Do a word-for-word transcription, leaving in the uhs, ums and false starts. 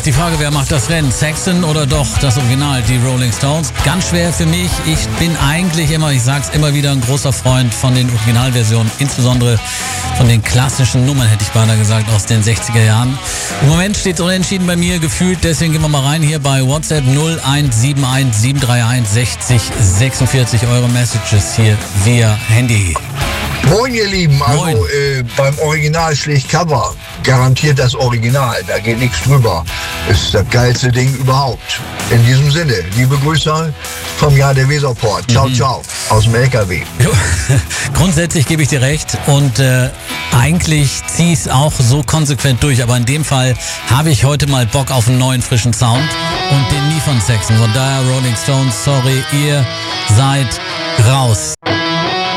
die Frage, wer macht das Rennen? Saxon oder doch das Original, die Rolling Stones? Ganz schwer für mich. Ich bin eigentlich immer, ich sag's immer wieder, ein großer Freund von den Originalversionen, insbesondere von den klassischen Nummern, hätte ich beinahe gesagt, aus den sechziger Jahren. Im Moment steht es unentschieden bei mir gefühlt, deswegen gehen wir mal rein hier bei WhatsApp null eins sieben eins sieben drei eins sechzig sechsundvierzig, eure Messages hier via Handy. Moin ihr Lieben, also äh, beim Original schlägt Cover, garantiert das Original, da geht nichts drüber. Ist das geilste Ding überhaupt. In diesem Sinne, liebe Grüße vom Jahr der Weserport. Ciao, mhm. ciao, aus dem L K W. Jo, grundsätzlich gebe ich dir recht und äh, eigentlich ziehe ich es auch so konsequent durch, aber in dem Fall habe ich heute mal Bock auf einen neuen, frischen Sound und den nie von Saxon. Von daher Rolling Stones, sorry, ihr seid raus.